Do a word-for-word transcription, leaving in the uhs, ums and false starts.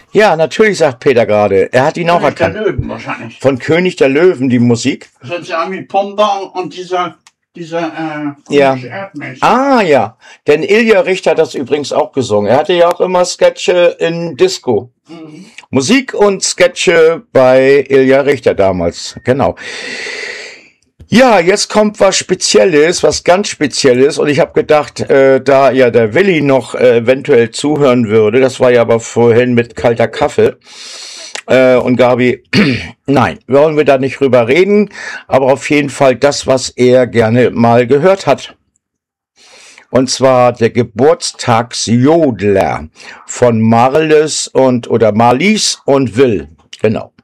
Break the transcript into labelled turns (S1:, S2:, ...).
S1: Ja, natürlich, sagt Peter gerade. Er hat ihn auch
S2: König der
S1: erkannt.
S2: Löwen wahrscheinlich.
S1: Von König der Löwen, die Musik.
S2: Sozusagen wie Pomba und dieser, dieser äh,
S1: Ja.
S2: komische Erdmensch.
S1: Ah, ja. Denn Ilja Richter hat das übrigens auch gesungen. Er hatte ja auch immer Sketche in Disco.
S2: Mhm.
S1: Musik und Sketche bei Ilja Richter damals. Genau. Ja, jetzt kommt was Spezielles, was ganz Spezielles. Und ich habe gedacht, äh, da ja der Willi noch äh, eventuell zuhören würde, das war ja aber vorhin mit kalter Kaffee. Äh, und Gabi, nein, wollen wir da nicht drüber reden, aber auf jeden Fall das, was er gerne mal gehört hat. Und zwar der Geburtstagsjodler von Marles und oder Marlies und Will. Genau.